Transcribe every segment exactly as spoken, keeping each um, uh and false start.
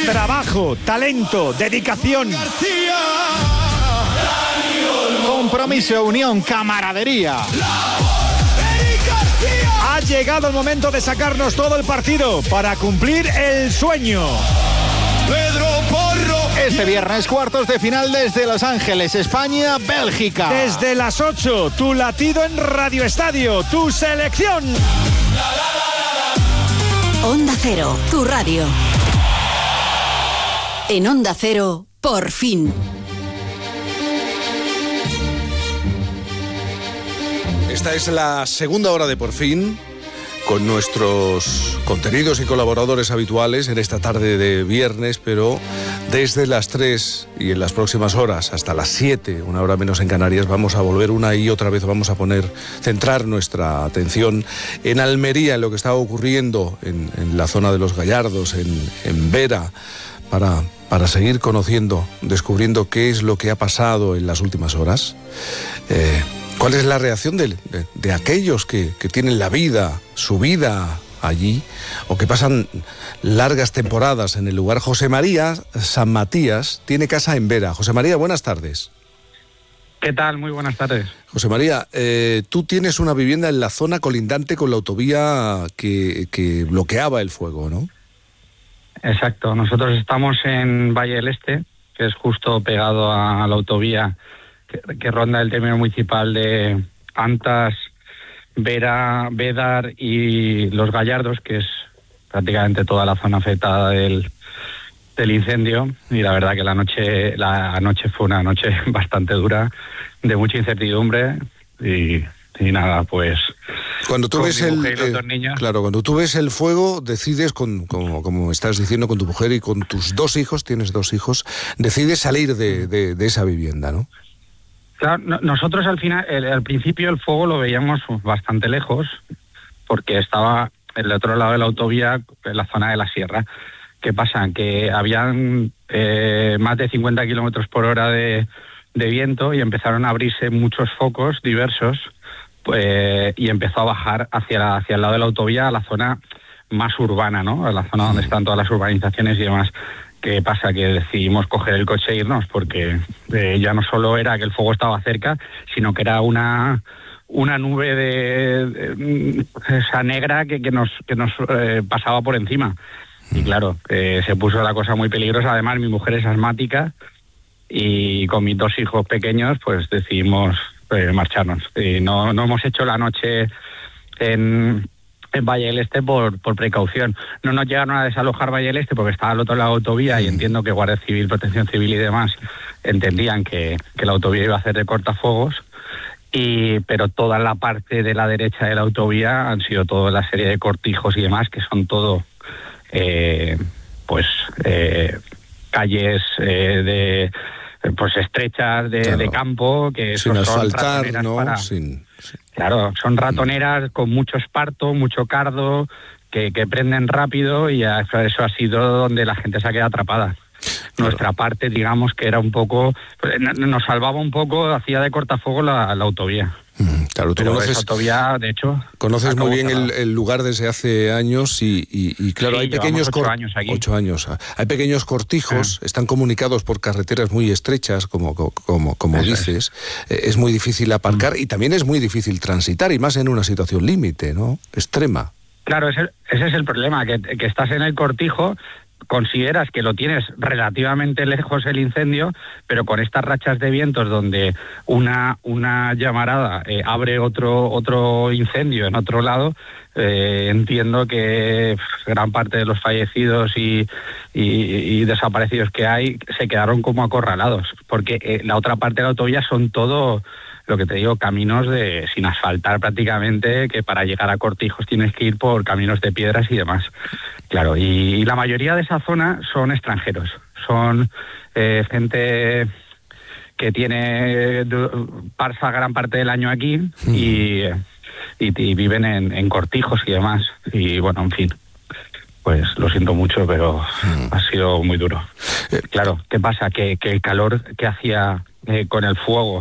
trabajo, talento, dedicación, compromiso, unión, camaradería. Ha llegado el momento de sacarnos todo el partido para cumplir el sueño. Pedro Porro. Este viernes, cuartos de final desde Los Ángeles, España, Bélgica. Desde las ocho, tu latido en Radio Estadio, tu selección. Onda Cero, tu radio. En Onda Cero, por fin. Esta es la segunda hora de Por Fin, con nuestros contenidos y colaboradores habituales en esta tarde de viernes, pero desde las tres y en las próximas horas hasta las siete, una hora menos en Canarias, vamos a volver una y otra vez, vamos a poner, centrar nuestra atención en Almería, en lo que está ocurriendo en, en la zona de los Gallardos, en, en Vera, para, para seguir conociendo, descubriendo qué es lo que ha pasado en las últimas horas. Eh, ¿Cuál es la reacción de, de, de aquellos que, que tienen la vida, su vida allí, o que pasan largas temporadas en el lugar? José María San Matías tiene casa en Vera. José María, buenas tardes. ¿Qué tal? Muy buenas tardes. José María, eh, tú tienes una vivienda en la zona colindante con la autovía que, que bloqueaba el fuego, ¿no? Exacto. Nosotros estamos en Valle del Este, que es justo pegado a la autovía que, que ronda el término municipal de Antas, Vera, Bédar y Los Gallardos, que es prácticamente toda la zona afectada del, del incendio. Y la verdad que la noche, la noche fue una noche bastante dura, de mucha incertidumbre y, y nada, pues... Cuando tú ves el eh, niños, claro, cuando tú ves el fuego, decides, con, como, como estás diciendo, con tu mujer y con tus dos hijos, tienes dos hijos, decides salir de, de, de esa vivienda, ¿no? Claro, no, nosotros al final, el, al principio el fuego lo veíamos bastante lejos, porque estaba en el otro lado de la autovía, en la zona de la sierra. ¿Qué pasa? Que habían eh, más de cincuenta kilómetros por hora de, de viento y empezaron a abrirse muchos focos diversos, pues, y empezó a bajar hacia, la, hacia el lado de la autovía, a la zona más urbana, ¿no? A la zona donde están todas las urbanizaciones y demás. ¿Qué pasa? Que decidimos coger el coche e irnos, porque eh, ya no solo era que el fuego estaba cerca, sino que era una una nube de, de esa negra que, que nos que nos eh, pasaba por encima. Y claro, eh, se puso la cosa muy peligrosa. Además, mi mujer es asmática y con mis dos hijos pequeños, pues decidimos eh, marcharnos. Y no, no hemos hecho la noche en... en Valle del Este por, por precaución. No nos llegaron a desalojar Valle del Este porque estaba al otro lado de la autovía, y entiendo que Guardia Civil, Protección Civil y demás entendían que, que la autovía iba a hacer de cortafuegos, y, pero toda la parte de la derecha de la autovía han sido toda la serie de cortijos y demás, que son todo eh, pues eh, calles eh, de pues estrechas de, claro, de campo, que sin son asfaltar, ¿no? Para... Sin... Claro, son ratoneras con mucho esparto, mucho cardo, que, que prenden rápido, y eso ha sido donde la gente se ha quedado atrapada. Claro. Nuestra parte, digamos, que era un poco... Nos salvaba un poco, hacía de cortafuego la, la autovía. Claro, tú Pero conoces, esa autovía, de hecho... Conoces muy bien el, el lugar desde hace años y, y, y claro, sí, hay pequeños... ocho cor- años aquí. Ocho años. Hay pequeños cortijos, ah. están comunicados por carreteras muy estrechas, como, como, como dices. Es. es muy difícil aparcar, mm. y también es muy difícil transitar, y más en una situación límite, ¿no? Extrema. Claro, ese, ese es el problema, que, que estás en el cortijo, consideras que lo tienes relativamente lejos el incendio, pero con estas rachas de vientos donde una una llamarada eh, abre otro otro incendio en otro lado, eh, entiendo que gran parte de los fallecidos y, y, y desaparecidos que hay se quedaron como acorralados, porque eh, la otra parte de la autovía son todo... lo que te digo, caminos de sin asfaltar prácticamente, que para llegar a Cortijos tienes que ir por caminos de piedras y demás. Claro, y, y la mayoría de esa zona son extranjeros, son eh, gente que tiene pasa gran parte del año aquí mm. y, y, y viven en, en Cortijos y demás. Y bueno, en fin, pues lo siento mucho, pero mm. ha sido muy duro. Claro, ¿qué pasa? Que, que el calor que hacía eh, con el fuego,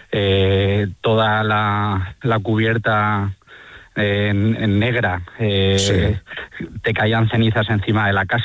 Eh, toda la, la cubierta eh, en, en negra, eh, sí. te caían cenizas encima de la casa.